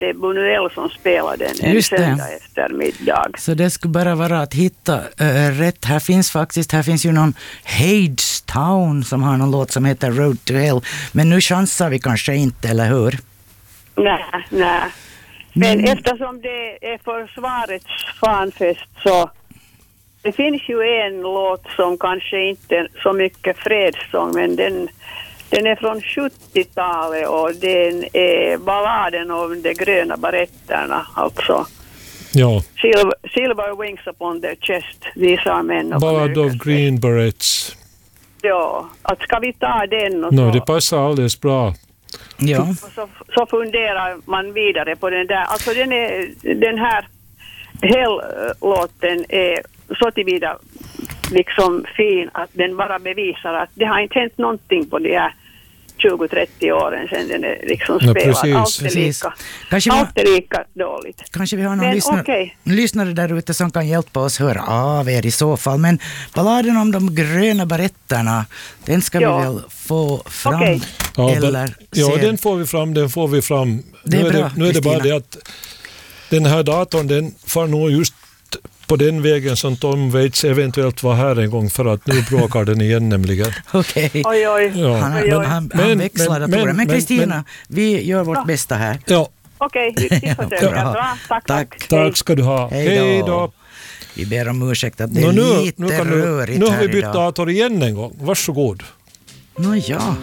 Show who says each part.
Speaker 1: det är Buñuel som spelar den en söndag eftermiddag.
Speaker 2: Så det skulle bara vara att hitta rätt. Här finns ju någon Hadestown som har någon låt som heter Road to Hell. Men nu chansar vi kanske inte, eller hur?
Speaker 1: Nej. Men eftersom det är försvarets fanfest så det finns ju en låt som kanske inte är så mycket fredssång, men den är från 70-talet och den är balladen om de gröna baretterna, alltså.
Speaker 3: Ja.
Speaker 1: Silver wings upon their chest, these are men of
Speaker 3: Ballad of Green Berets.
Speaker 1: Ja, att ska vi ta den och
Speaker 3: det passar alldeles bra.
Speaker 2: Ja.
Speaker 1: Och så funderar man vidare på den där. Alltså den här Hell-låten är så tillvida liksom fin att den bara bevisar att det har inte hänt någonting på de här 20-30 åren sedan den är liksom spelad. Allt är lika dåligt.
Speaker 2: Kanske vi har någon lyssnare där ute som kan hjälpa oss höra av er i så fall. Men balladen om de gröna baretterna, den ska vi väl få fram?
Speaker 3: Ja, den får vi fram. Nu är det bara det att den här datorn, den får nog just på den vägen som Tom Waits eventuellt var här en gång, för att nu bråkar den igen nämligen.
Speaker 2: Okej.
Speaker 1: Oj.
Speaker 2: Ja. Han växlar datorer. Men Kristina, vi gör vårt bästa här.
Speaker 3: Ja.
Speaker 1: Okej, vi försöker. Bra.
Speaker 3: Tack ska du ha. Hej då.
Speaker 2: Vi ber om ursäkt att det är lite rörigt här idag.
Speaker 3: Nu har vi bytt dator igen en gång. Varsågod.
Speaker 2: Ja.